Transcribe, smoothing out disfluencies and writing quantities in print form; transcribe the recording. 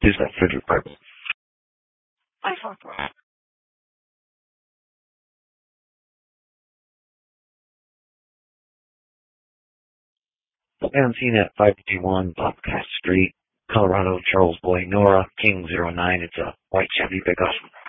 Is that Frederick Piper? I thought so. And seen at 551 Bobcat Street, Colorado, Charles Boy, Nora, King 09. It's a white Chevy pickup.